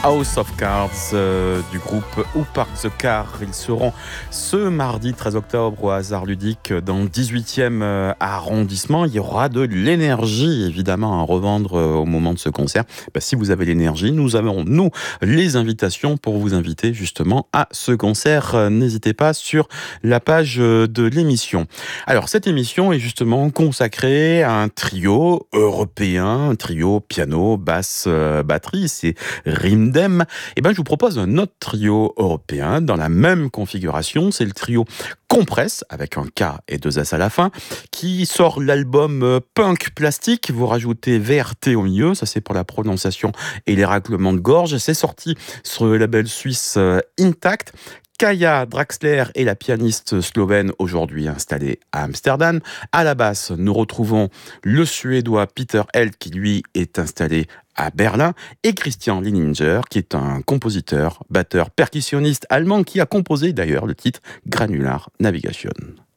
House of Cards du groupe Who Parked the Car. Ils seront ce mardi 13 octobre au Hasard Ludique dans le 18e arrondissement. Il y aura de l'énergie évidemment à revendre au moment de ce concert. Si vous avez l'énergie, nous avons les invitations pour vous inviter justement à ce concert. N'hésitez pas sur la page de l'émission. Alors cette émission est justement consacrée à un trio européen, un trio piano, basse, batterie, c'est Rimdem. Je vous propose un autre trio européen dans la même configuration, c'est le trio Compress, avec un K et deux S à la fin, qui sort l'album Punk Plastique. Vous rajoutez VRT au milieu, ça c'est pour la prononciation et les raclements de gorge. C'est sorti sur le label suisse Intact. Kaja Draxler est la pianiste slovène aujourd'hui installée à Amsterdam. À la basse, nous retrouvons le Suédois Peter Held qui lui est installé à Berlin et Christian Lininger qui est un compositeur, batteur, percussionniste allemand qui a composé d'ailleurs le titre Granular Navigation.